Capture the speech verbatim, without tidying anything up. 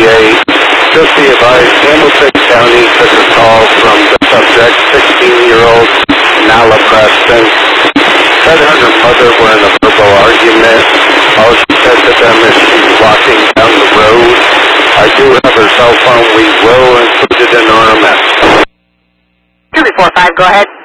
eight. Just be advised, Hamilton County took a call from the subject, sixteen-year-old Nala Preston. Said her and her mother were in a verbal argument. All she said to them is she's walking down the road. I do have her cell phone. We will include it in our message. two four five, go ahead.